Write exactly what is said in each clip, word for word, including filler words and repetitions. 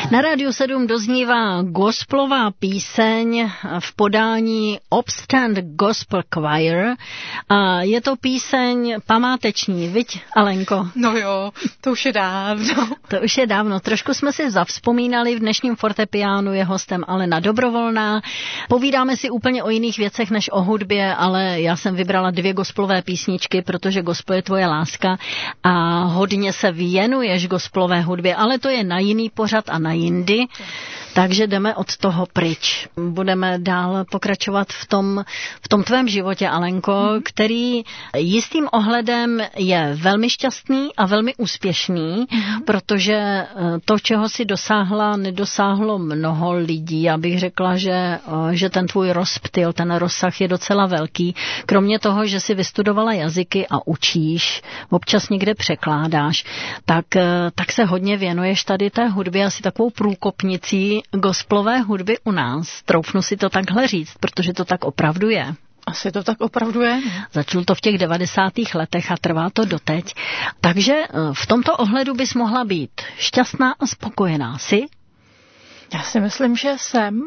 Na Rádiu sedm doznívá gospelová píseň v podání Upstand Gospel Choir a je to píseň památeční, viď, Alenko? No jo, to už je dávno. To už je dávno. Trošku jsme si zavzpomínali, v dnešním fortepiánu je hostem Alena Dobrovolná. Povídáme si úplně o jiných věcech než o hudbě, ale já jsem vybrala dvě gospelové písničky, protože gospel je tvoje láska a hodně se věnuješ gospelové hudbě, ale to je na jiný pořad a na jindy, takže jdeme od toho pryč. Budeme dál pokračovat v tom, v tom tvém životě, Alenko, mm. který jistým ohledem je velmi šťastný a velmi úspěšný, mm. protože to, čeho si dosáhla, nedosáhlo mnoho lidí. Já bych řekla, že, že ten tvůj rozptyl, ten rozsah je docela velký. Kromě toho, že si vystudovala jazyky a učíš, občas někde překládáš, tak, tak se hodně věnuješ tady té hudbě, asi takovou průkopnicí gospelové hudby u nás. Troufnu si to takhle říct, protože to tak opravdu je. Asi to tak opravdu je. Začalo to v těch devadesátých letech a trvá to doteď. Takže v tomto ohledu bys mohla být šťastná a spokojená. Jsi? Já si myslím, že jsem.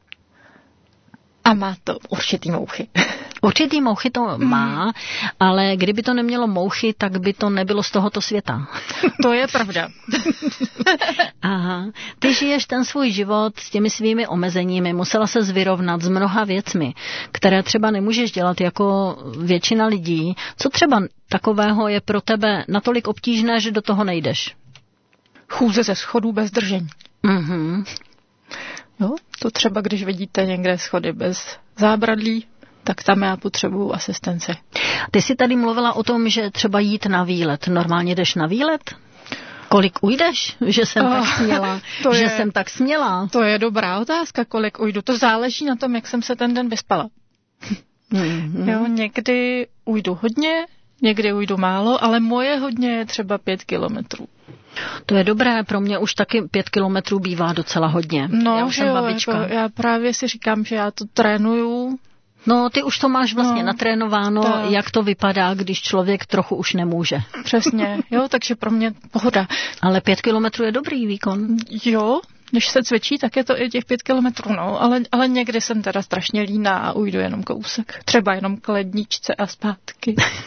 A má to určitý mouchy. Určitý mouchy to má, mm. ale kdyby to nemělo mouchy, tak by to nebylo z tohoto světa. To je pravda. Aha. Ty žiješ ten svůj život s těmi svými omezeními, musela se vyrovnat s mnoha věcmi, které třeba nemůžeš dělat jako většina lidí. Co třeba takového je pro tebe natolik obtížné, že do toho nejdeš? Chůze ze schodů bez držení. Mhm. Jo, to třeba, když vidíte někde schody bez zábradlí, tak tam já potřebuju asistenci. Ty jsi tady mluvila o tom, že třeba jít na výlet. Normálně jdeš na výlet? Kolik ujdeš, že jsem oh, tak směla? To že je, jsem tak směla? To je dobrá otázka, kolik ujdu. To záleží na tom, jak jsem se ten den vyspala. Mm-hmm. Jo, někdy ujdu hodně, někdy ujdu málo, ale moje hodně je třeba pět kilometrů. To je dobré, pro mě už taky pět kilometrů bývá docela hodně. No, já už jsem jo, babička. Jako, já právě si říkám, že já to trénuju. No, ty už to máš vlastně no, natrénováno, tak. Jak to vypadá, když člověk trochu už nemůže. Přesně, jo, takže pro mě pohoda. Ale pět kilometrů je dobrý výkon. Jo, když se cvičí, tak je to i těch pět kilometrů, no, ale, ale někdy jsem teda strašně líná a ujdu jenom kousek. Třeba jenom k ledničce a zpátky.